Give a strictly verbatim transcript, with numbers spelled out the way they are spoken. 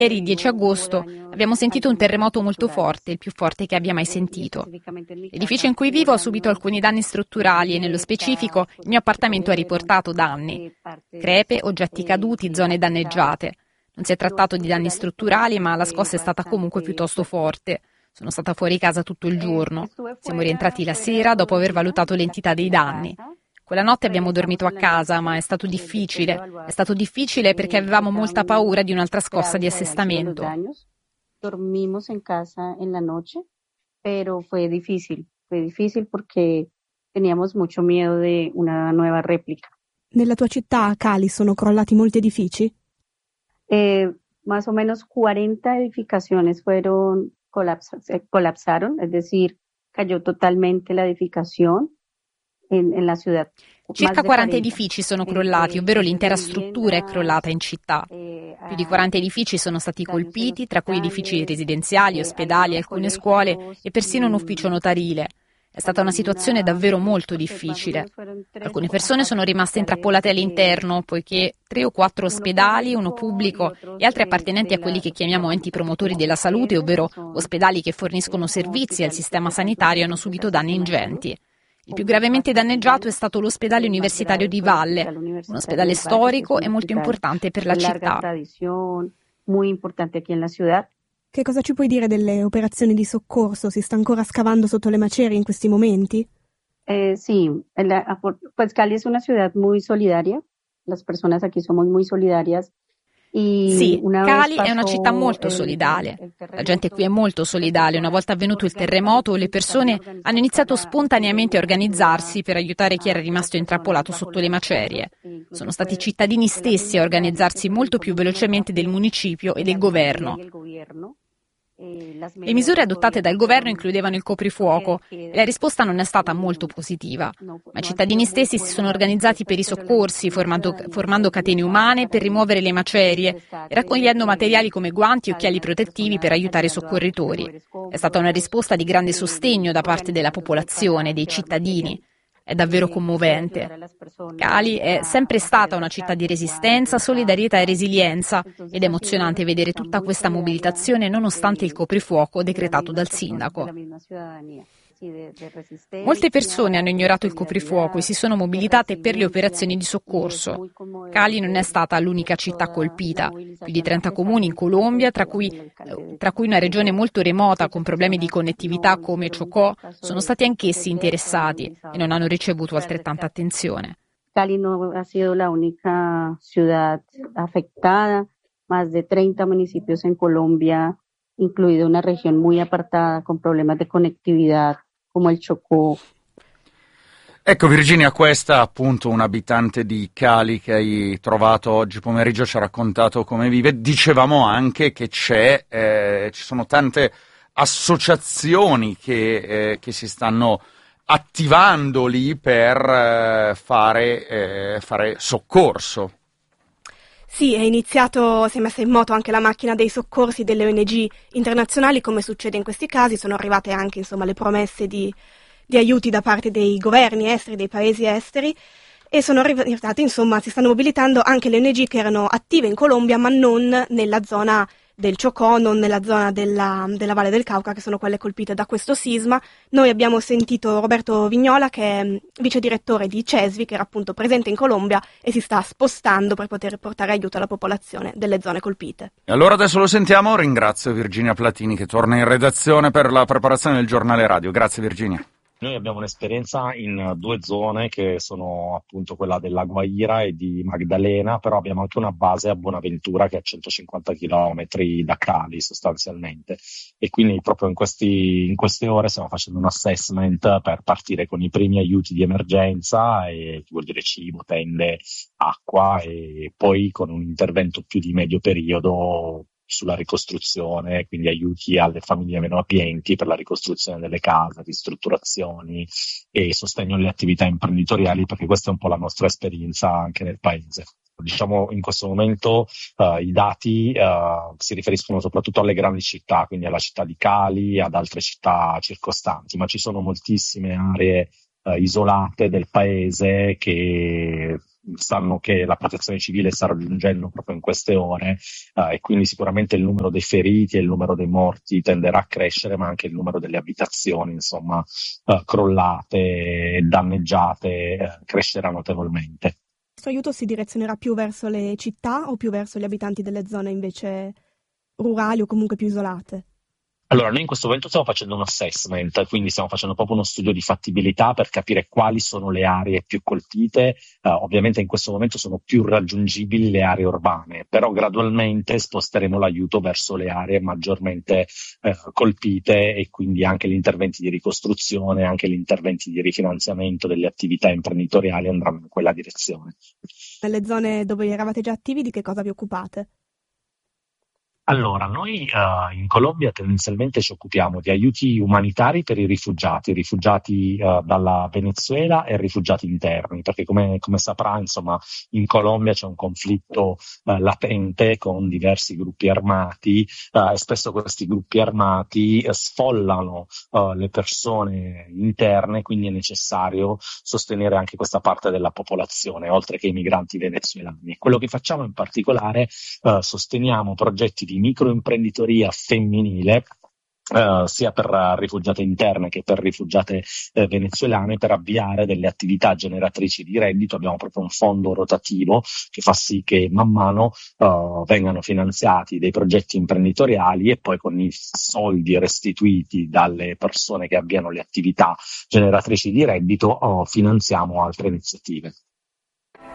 Ieri, dieci agosto, abbiamo sentito un terremoto molto forte, il più forte che abbia mai sentito. L'edificio in cui vivo ha subito alcuni danni strutturali e nello specifico il mio appartamento ha riportato danni. Crepe, oggetti caduti, zone danneggiate. Non si è trattato di danni strutturali, ma la scossa è stata comunque piuttosto forte. Sono stata fuori casa tutto il giorno. Siamo rientrati la sera dopo aver valutato l'entità dei danni. Quella notte abbiamo dormito a casa, ma è stato difficile. È stato difficile perché avevamo molta paura di un'altra scossa di assestamento. Dormimos en casa en la noche, pero fue difícil. Fue difícil porque teníamos mucho miedo de una nueva réplica. Nella tua città, a Cali, sono crollati molti edifici? Eh, más o menos cuarenta edificaciones fueron colapsas, eh, colapsaron, es decir, cayó totalmente la edificación. In, in la ciudad. Circa quaranta edifici sono crollati, ovvero l'intera struttura è crollata in città. Più di quaranta edifici sono stati colpiti, tra cui edifici residenziali, ospedali, alcune scuole e persino un ufficio notarile. È stata una situazione davvero molto difficile. Alcune persone sono rimaste intrappolate all'interno, poiché tre o quattro ospedali, uno pubblico e altri appartenenti a quelli che chiamiamo enti promotori della salute, ovvero ospedali che forniscono servizi al sistema sanitario, hanno subito danni ingenti. Il più gravemente danneggiato è stato l'ospedale universitario di Valle, un ospedale storico e molto importante per la città. Che cosa ci puoi dire delle operazioni di soccorso? Si sta ancora scavando sotto le macerie in questi momenti? Eh, sí, la, pues Cali es una ciudad muy solidaria. Las personas aquí somos muy solidarias. Sì, Cali è una città molto solidale. La gente qui è molto solidale. Una volta avvenuto il terremoto, le persone hanno iniziato spontaneamente a organizzarsi per aiutare chi era rimasto intrappolato sotto le macerie. Sono stati i cittadini stessi a organizzarsi molto più velocemente del municipio e del governo. Le misure adottate dal governo includevano il coprifuoco e la risposta non è stata molto positiva, ma i cittadini stessi si sono organizzati per i soccorsi, formando, formando catene umane per rimuovere le macerie e raccogliendo materiali come guanti e occhiali protettivi per aiutare i soccorritori. È stata una risposta di grande sostegno da parte della popolazione, dei cittadini. È davvero commovente. Cali è sempre stata una città di resistenza, solidarietà e resilienza ed è emozionante vedere tutta questa mobilitazione nonostante il coprifuoco decretato dal sindaco. Molte persone hanno ignorato il coprifuoco e si sono mobilitate per le operazioni di soccorso. Cali non è stata l'unica città colpita. Più di trenta comuni in Colombia, tra cui, tra cui una regione molto remota con problemi di connettività come Chocó, sono stati anch'essi interessati e non hanno ricevuto altrettanta attenzione. Cali no ha sido la única ciudad afectada, más de treinta municipios en Colombia, incluida una región muy apartada con problemas de conectividad come il Chocó. Ecco Virginia, questa appunto un abitante di Cali che hai trovato oggi pomeriggio, ci ha raccontato come vive. Dicevamo anche che c'è, eh, ci sono tante associazioni che, eh, che si stanno attivando lì per eh, fare, eh, fare soccorso. Sì, è iniziato, si è messa in moto anche la macchina dei soccorsi delle O N G internazionali, come succede in questi casi. Sono arrivate anche insomma le promesse di, di aiuti da parte dei governi esteri, dei paesi esteri, e sono arrivate, insomma, si stanno mobilitando anche le O N G che erano attive in Colombia, ma non nella zona del Chocó, non nella zona della, della Valle del Cauca, che sono quelle colpite da questo sisma. Noi abbiamo sentito Roberto Vignola, che è vice direttore di CESVI, che era appunto presente in Colombia e si sta spostando per poter portare aiuto alla popolazione delle zone colpite. E allora adesso lo sentiamo. Ringrazio Virginia Platini che torna in redazione per la preparazione del giornale radio. Grazie Virginia. Noi abbiamo un'esperienza in due zone che sono appunto quella della Guaira e di Magdalena, però abbiamo anche una base a Buonaventura che è a centocinquanta chilometri da Cali sostanzialmente, e quindi proprio in, questi, in queste ore stiamo facendo un assessment per partire con i primi aiuti di emergenza, e che vuol dire cibo, tende, acqua, e poi con un intervento più di medio periodo sulla ricostruzione, quindi aiuti alle famiglie meno abbienti per la ricostruzione delle case, ristrutturazioni e sostegno alle attività imprenditoriali, perché questa è un po' la nostra esperienza anche nel paese. Diciamo in questo momento uh, i dati uh, si riferiscono soprattutto alle grandi città, quindi alla città di Cali, ad altre città circostanti, ma ci sono moltissime aree uh, isolate del paese che sanno che la protezione civile sta raggiungendo proprio in queste ore, uh, e quindi sicuramente il numero dei feriti e il numero dei morti tenderà a crescere, ma anche il numero delle abitazioni, insomma, uh, crollate e danneggiate uh, crescerà notevolmente. Questo aiuto si direzionerà più verso le città o più verso gli abitanti delle zone invece rurali o comunque più isolate? Allora, noi in questo momento stiamo facendo un assessment, quindi stiamo facendo proprio uno studio di fattibilità per capire quali sono le aree più colpite. Uh, ovviamente in questo momento sono più raggiungibili le aree urbane, però gradualmente sposteremo l'aiuto verso le aree maggiormente uh, colpite, e quindi anche gli interventi di ricostruzione, anche gli interventi di rifinanziamento delle attività imprenditoriali andranno in quella direzione. Nelle zone dove eravate già attivi, di che cosa vi occupate? Allora, noi uh, in Colombia tendenzialmente ci occupiamo di aiuti umanitari per i rifugiati, rifugiati uh, dalla Venezuela e rifugiati interni, perché come, come saprà, insomma, in Colombia c'è un conflitto uh, latente con diversi gruppi armati, uh, e spesso questi gruppi armati uh, sfollano uh, le persone interne, quindi è necessario sostenere anche questa parte della popolazione, oltre che i migranti venezuelani. Quello che facciamo in particolare, uh, sosteniamo progetti di microimprenditoria femminile, Uh, sia per uh, rifugiate interne che per rifugiate uh, venezuelane, per avviare delle attività generatrici di reddito. Abbiamo proprio un fondo rotativo che fa sì che man mano uh, vengano finanziati dei progetti imprenditoriali, e poi con i soldi restituiti dalle persone che avviano le attività generatrici di reddito uh, finanziamo altre iniziative.